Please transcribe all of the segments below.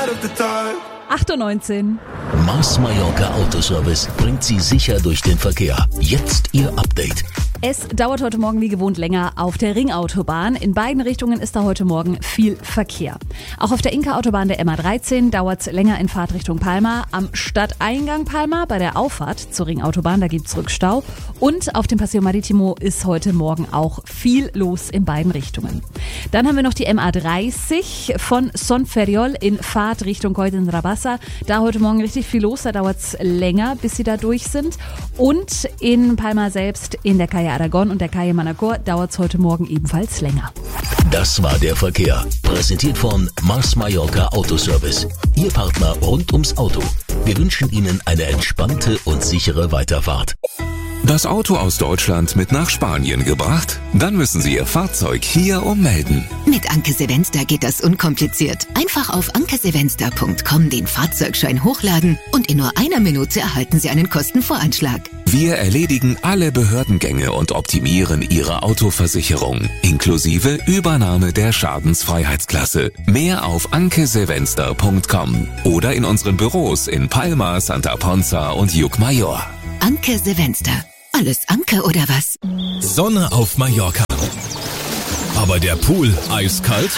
8:19 Uhr. Mars Mallorca Autoservice bringt Sie sicher durch den Verkehr. Jetzt Ihr Update. Es dauert heute Morgen wie gewohnt länger auf der Ringautobahn. In beiden Richtungen ist da heute Morgen viel Verkehr. Auch auf der Inka-Autobahn der MA13 dauert es länger in Fahrtrichtung Palma. Am Stadteingang Palma bei der Auffahrt zur Ringautobahn, da gibt es Rückstau. Und auf dem Paseo Maritimo ist heute Morgen auch viel los in beiden Richtungen. Dann haben wir noch die MA30 von Son Ferriol in Fahrtrichtung Coll d'Entrabassa. Da heute Morgen richtig viel los, da dauert es länger, bis sie da durch sind. Und in Palma selbst in der Calle Aragon und der Calle Manacor dauert es heute Morgen ebenfalls länger. Das war der Verkehr. Präsentiert von Mars Mallorca Autoservice. Ihr Partner rund ums Auto. Wir wünschen Ihnen eine entspannte und sichere Weiterfahrt. Das Auto aus Deutschland mit nach Spanien gebracht? Dann müssen Sie Ihr Fahrzeug hier ummelden. Mit Anke Sevenster geht das unkompliziert. Einfach auf ankesevenster.com den Fahrzeugschein hochladen und in nur einer Minute erhalten Sie einen Kostenvoranschlag. Wir erledigen alle Behördengänge und optimieren Ihre Autoversicherung, inklusive Übernahme der Schadensfreiheitsklasse. Mehr auf ankesevenster.com oder in unseren Büros in Palma, Santa Ponza und Llucmajor. Anke Sevenster. Alles Anke oder was? Sonne auf Mallorca. Aber der Pool eiskalt?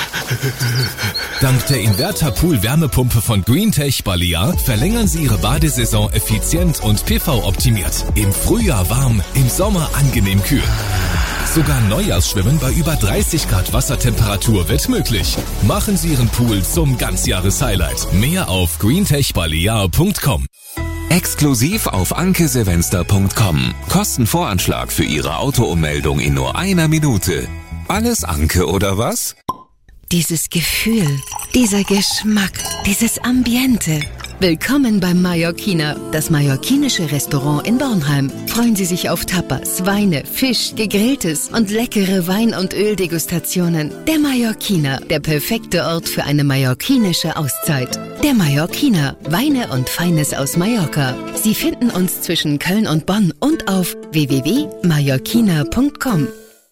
Dank der Inverter-Pool-Wärmepumpe von Greentech Balear verlängern Sie Ihre Badesaison effizient und PV-optimiert. Im Frühjahr warm, im Sommer angenehm kühl. Sogar Neujahrsschwimmen bei über 30 Grad Wassertemperatur wird möglich. Machen Sie Ihren Pool zum Ganzjahres-Highlight. Mehr auf greentechbalear.com. Exklusiv auf ankesevenster.com. Kostenvoranschlag für Ihre Autoummeldung in nur einer Minute. Alles Anke oder was? Dieses Gefühl, dieser Geschmack, dieses Ambiente. Willkommen beim Mallorquiner, das mallorquinische Restaurant in Bornheim. Freuen Sie sich auf Tapas, Weine, Fisch, Gegrilltes und leckere Wein- und Öldegustationen. Der Mallorquiner, der perfekte Ort für eine mallorquinische Auszeit. Der Mallorquiner, Weine und Feines aus Mallorca. Sie finden uns zwischen Köln und Bonn und auf www.mallorquiner.com.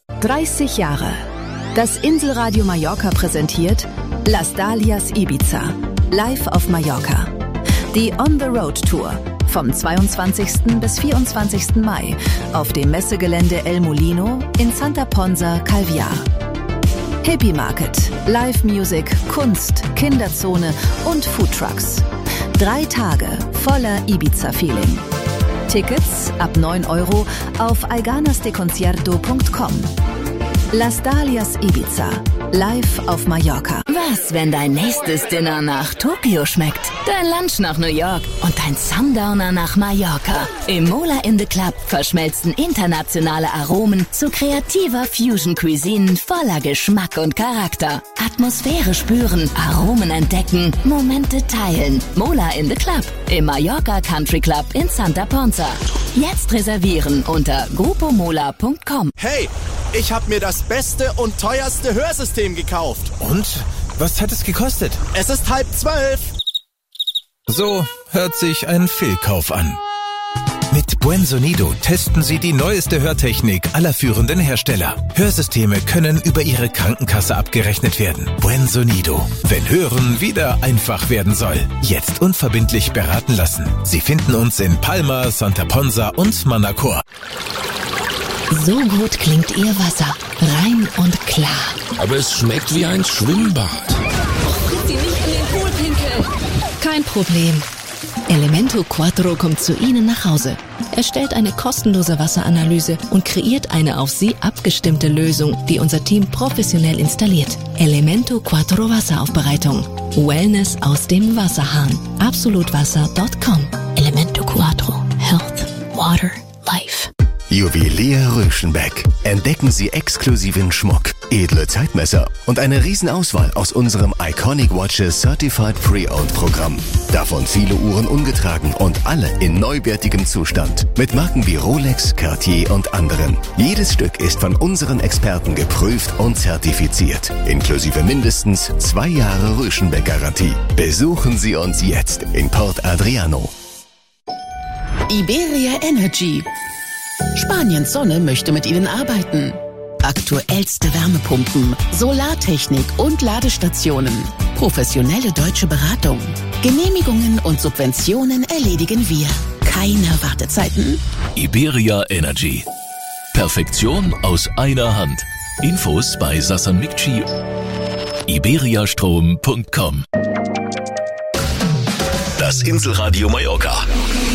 30 Jahre. Das Inselradio Mallorca präsentiert Las Dalias Ibiza. Live auf Mallorca. Die On the Road Tour vom 22. bis 24. Mai auf dem Messegelände El Molino in Santa Ponza, Calviar. Hippie Market, Live Music, Kunst, Kinderzone und Foodtrucks. 3 Tage voller Ibiza-Feeling. Tickets ab 9 € auf alganasdeconcierto.com. Las Dalias Ibiza. Live auf Mallorca. Was, wenn dein nächstes Dinner nach Tokio schmeckt, dein Lunch nach New York und dein Sundowner nach Mallorca? Im Mola in the Club verschmelzen internationale Aromen zu kreativer Fusion-Cuisine voller Geschmack und Charakter. Atmosphäre spüren, Aromen entdecken, Momente teilen. Mola in the Club im Mallorca Country Club in Santa Ponza. Jetzt reservieren unter grupomola.com. Hey! Ich habe mir das beste und teuerste Hörsystem gekauft. Und? Was hat es gekostet? Es ist 11:30. So hört sich ein Fehlkauf an. Mit Buen Sonido testen Sie die neueste Hörtechnik aller führenden Hersteller. Hörsysteme können über Ihre Krankenkasse abgerechnet werden. Buen Sonido. Wenn Hören wieder einfach werden soll. Jetzt unverbindlich beraten lassen. Sie finden uns in Palma, Santa Ponza und Manacor. So gut klingt Ihr Wasser. Rein und klar. Aber es schmeckt wie ein Schwimmbad. Bitte nicht in den Pool pinkeln. Kein Problem. Elemento Quattro kommt zu Ihnen nach Hause. Er stellt eine kostenlose Wasseranalyse und kreiert eine auf Sie abgestimmte Lösung, die unser Team professionell installiert. Elemento Quattro Wasseraufbereitung. Wellness aus dem Wasserhahn. Absolutwasser.com. Elemento Quattro. Health. Water. Life. Juwelier Röschenbeck. Entdecken Sie exklusiven Schmuck, edle Zeitmesser und eine Riesenauswahl aus unserem Iconic Watches Certified Pre-Owned Programm. Davon viele Uhren ungetragen und alle in neuwertigem Zustand. Mit Marken wie Rolex, Cartier und anderen. Jedes Stück ist von unseren Experten geprüft und zertifiziert. Inklusive mindestens 2 Jahre Röschenbeck-Garantie. Besuchen Sie uns jetzt in Port Adriano. Iberia Energy. Spaniens Sonne möchte mit Ihnen arbeiten. Aktuellste Wärmepumpen, Solartechnik und Ladestationen. Professionelle deutsche Beratung. Genehmigungen und Subventionen erledigen wir. Keine Wartezeiten. Iberia Energy. Perfektion aus einer Hand. Infos bei Sassan Mikci. iberiastrom.com. Das Inselradio Mallorca.